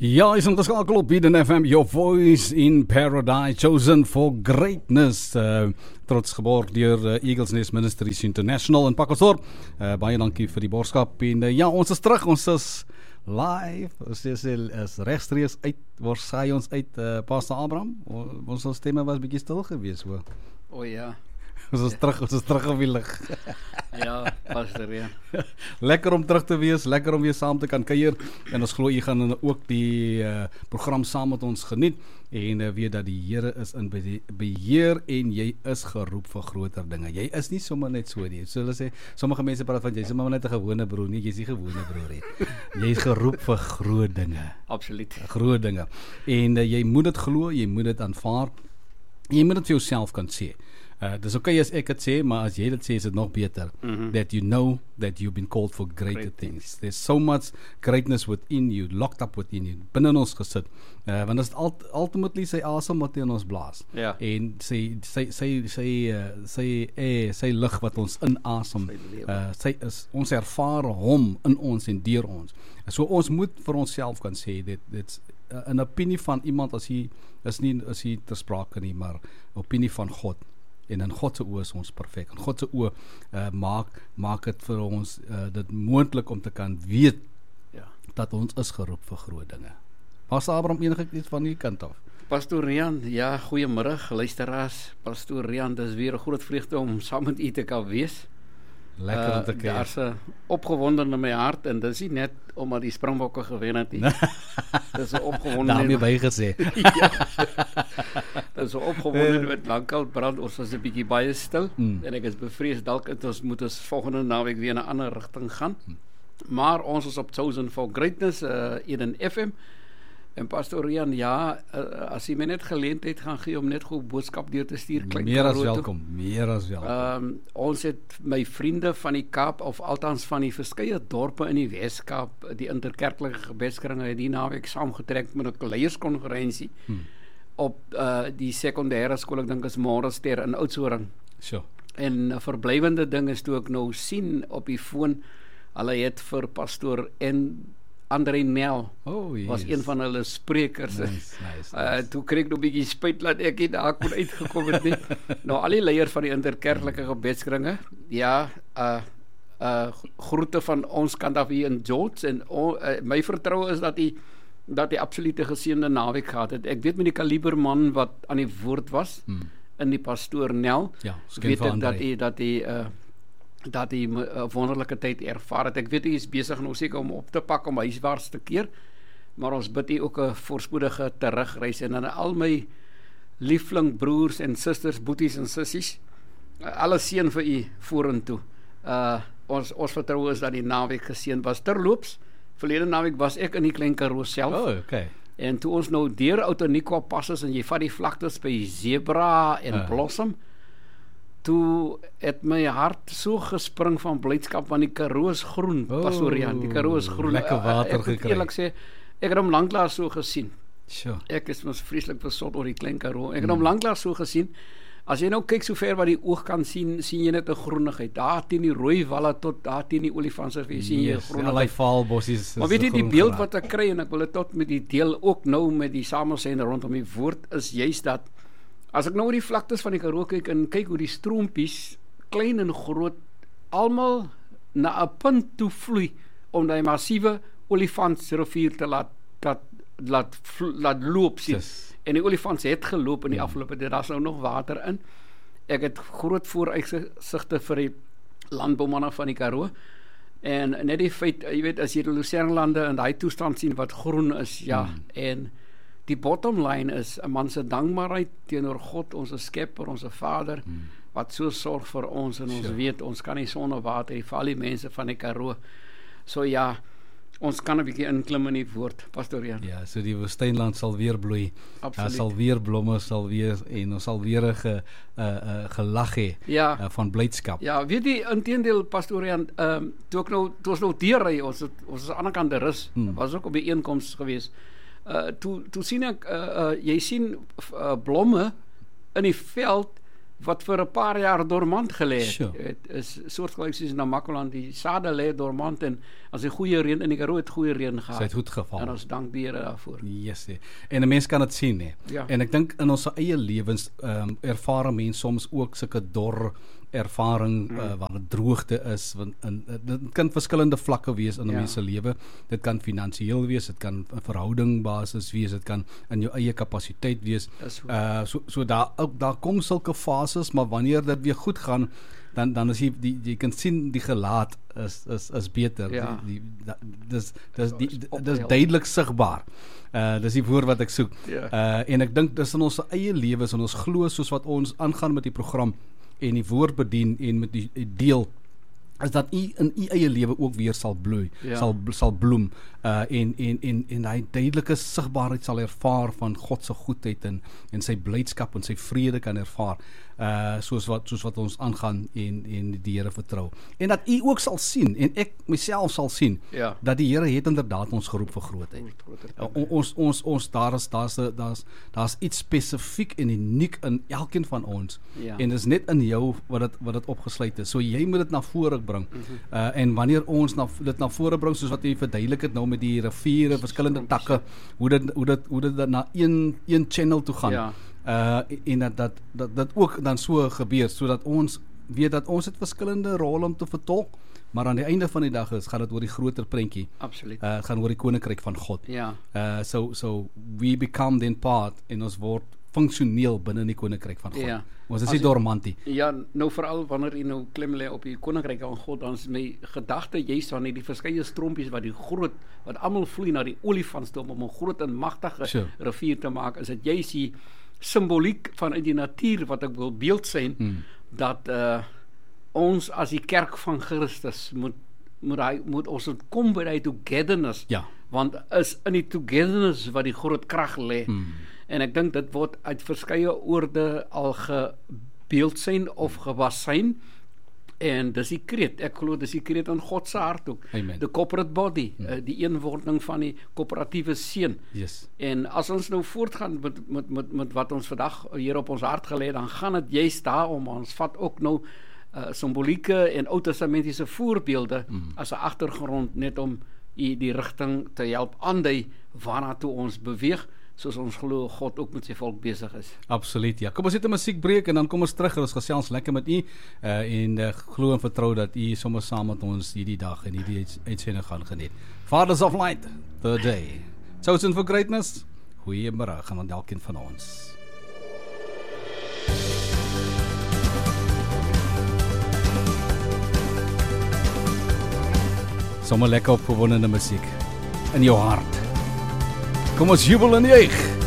Ja, is ingeskakel op Eden FM, your voice in paradise, chosen for greatness. Trots geboord deur Eagles Nest Ministries International in Pakosdorp. Baie dankie vir die boodskap. En ja, ons is terug, ons is live, is regstreeks uit, waar saai ons uit, Pastor Abraham. Ons stemme was bietjie stil gewees, hoor. O ja. Ons is terug op die lig. Ja, Pastor, ja. Lekker om terug te wees, lekker om weer saam te kan kuier. En ons glo jy gaan ook die program saam met ons geniet. En weet dat die Here is in beheer en jy is geroep vir groter dinge. Jy is nie sommer net so nie. So hulle sê, sommige mense praat van jy is sommer net 'n gewone broer nie, jy is nie 'n gewone broer nie. Jy is geroep vir groot dinge. Absoluut. Groot dinge. En jy moet dit glo, jy moet dit aanvaar. Jy moet dit vir jouself kan sê. Dis okay as ek het sê, maar as jy dit sê, is dit nog beter. That you know that you've been called for greater things. There's so much greatness within you, locked up within you, binne ons gesit. Want dit is ultimately sy asem wat in ons blaas. Ja. En sy lig wat ons inasem. Ons ervaar hom in ons en deur ons. So ons moet vir onsself kan sê, dit's 'n opinie van iemand as hy is nie ter sprake nie, maar opinie van God. En in God se oë is ons perfek. In God se oë maak dit vir ons dit moontlik om te kan weet dat ons is geroep vir groot dinge. Pastor Abraham, enige iets van die kant af? Pastor Rian, ja, goeiemiddag luisteraars. Pastor Rian, dis weer 'n groot vreugde om saam met u te kan wees. Lekker om te kyk. Daar's 'n opgewonde in my hart en dis nie net omdat die Springbokke gewen het nie. Dis 'n opgewonde. Daarmee bygesê. Ja. Dis 'n opgewonde met lankal brand. Ons was 'n bietjie baie stil en ek is bevrees dalk moet ons volgende naweek weer in 'n ander rigting gaan. Maar ons is op Chosen for Greatness in FM. En Pastor Rian, ja, as jy my net geleentheid gaan gee om net gou boodskap deur te stuur, meer as welkom, meer as welkom. Ons het my vriende van die Kaap, of althans van die verskeie dorpe in die Wes-Kaap, die interkerklike gebedskringe het die naweek saamgetrek met 'n leierskonferensie op die sekondêre skool, ek dink is Morester in Oudtshoorn. Sure. En 'n verblywende ding is toe ek nou sien op die foon, hulle het vir Pastor André Nel was een van hulle sprekers. Nice. Toe kreeg ek nog 'n bietjie spyt dat ek nie daar kon uitgekom het nie. Nou al die leiers van die interkerklike gebedskringe, ja, groete van ons kant af hier in George, en my vertroue is dat die absolute geseënde naweek gehad het. Ek weet met die kaliber man wat aan die woord was, in die Pastoor Nel, weet ek dat hy 'n wonderlike tyd ervaar het. Ek weet hy is besig nou seker om op te pak om huiswaarts te keer, maar ons bid hy ook 'n voorspoedige terugreis, en aan al my liefling broers en susters, boeties en sissies, alles seën vir u vorentoe. Ons vertrou is dat die naweek geseën was. Terloops, verlede naweek was ek in die Klein Karoo self. Okay. En toe ons nou deur Outeniqua pas is en jy vat die vlaktes by Zebra en Blossom, toe het my hart so gespring van blydskap, want die Karoo is groen, Pastor Rian, die Karoo is groen. Lekker water gekry. Ek moet eerlik sê, ek het hom lanklaas so gesien. Sure. Ek is mos vreeslik versot oor die Klein Karoo. Ek het hom lanklaas so gesien. As jy nou kyk so ver wat die oog kan sien, sien jy net 'n groenigheid. Daar teen die rooi walle tot daar teen die olifantsrivier sien jy groenigheid. Allerlei vaalbossies. Maar weet jy, die beeld wat ek kry, en ek wil dit tot met die deel ook nou met die samelsende rondom die woord, is juist dat as ek nou oor die vlaktes van die Karoo kyk en kyk hoe die stroompies, klein en groot, almal na 'n punt toe vloei om die massiewe olifantsrivier te laat loop sien. Yes. En die olifants het geloop in die afgelope tyd, daar's nou nog water in. Ek het groot vooruitsigte vir die landboumanne van die Karoo. En net die feit, jy weet, as jy die Lucernelande in daai toestand sien wat groen is, ja, en die bottom line is 'n man se dankbaarheid teenoor God, ons Skepper, ons Vader, wat so sorg vir ons, en ons weet, ons kan nie sonder water hê, vir al die mense van die Karoo. So ja, ons kan 'n bietjie inklim in die woord, Pastor Jan. Ja, so die woestynland sal weer bloei. Absoluut. Sal weer blomme, en ons sal weer 'n gelag hê van blydskap. Ja, weet jy, inteendeel, Pastor Jan, toe ons nou deurry, ons is aan die ander kant rus, was ook op 'n bijeenkoms gewees. Toe sien ek, jy sien blomme in die veld wat vir 'n paar jaar dormant gelê het. Sure. Dit is soortgelyk soos in Namakoland, die sade lê dormant en as die goeie reën in die Karoo het goeie reën gehad. Sy het goed geval. En ons dank die Here daarvoor. Yes, en 'n mens kan dit sien, hè. Ja. En ek dink in ons eie lewens ervare mense soms ook sulke dor ervaring waar dit droogte is, want dit kan verskillende vlakke wees in 'n mens se lewe. Dit kan finansiëel wees, dit kan 'n verhouding basis wees, dit kan in jou eie kapasiteit wees. So daar kom sulke fases, maar wanneer dit weer goed gaan, dan is jy kan sien die gelaat is beter. Ja. Dis duidelik sigbaar. Dis die woord wat ek soek. Ja. En ek dink dis in ons eie lewens en ons glo soos wat ons aangaan met die program en die woord bedien en met die deel, is dat u in u eie lewe ook weer sal bloei, sal bloem, en hy duidelike sigbaarheid sal ervaar van God se goedheid en sy blydskap en sy vrede kan ervaar, soos wat ons aangaan en die Here vertrou. En dat u ook sal sien, en ek myself sal sien, dat die Here het inderdaad ons geroep vir grootheid. Daar's iets spesifiek en uniek in elkeen van ons, en dis net in jou wat dit opgesluit is. So jy moet dit na vore bring. En wanneer ons dit na vore bring, soos wat jy verduidelik het nou met die riviere, verskillende takke, hoe dit na een channel toe gaan, en dat ook dan so gebeur, sodat ons weet dat ons het verskillende rolle om te vertolk, maar aan die einde van die dag gaan dit oor die groter prentjie. Absoluut. Gaan oor die koninkryk van God. Ja. So we become then part, en ons word funksioneel binne die koninkryk van God. Ja. Ons is nie dormantie. Ja, nou veral wanneer jy nou klem lê op die koninkryk van God, dan is my gedagte juist van die verskeie stroompies wat almal vloei na die olifantsdom om 'n groot en magtige rivier te maak, is dit juist die simboliek vanuit die natuur wat ek wil beeld sien, dat ons as die kerk van Christus moet ons kom by die togetherness, want is in die togetherness wat die groot krag lê. En ek dink dit word uit verskeie oorde al gebeeld sien of gewas sien. En dis die kreet, ek glo dis die kreet in God se hart ook. Amen. The corporate body, die eenwording van die koöperatiewe seun. Yes. En as ons nou voortgaan met wat ons vandag hier op ons hart gelê het, dan gaan dit juist daarom, ons vat ook nou simbolieke en Ou Testamentiese voorbeelde as 'n agtergrond, net om die rigting te help aandui waarna toe ons beweeg, soos ons glo God ook met sy volk besig is. Absoluut, ja. Kom ons het 'n musiekbreek en dan kom ons terug en ons gesels lekker met u, en glo en vertrou dat u sommer saam met ons hierdie dag en hierdie uitsending gaan geniet. Fathers of Light, the day. Chosen for greatness. Goeiemôre aan elkeen van ons. Sommer lekker opgewonde musiek in jou hart. Kom ons jubel en juig.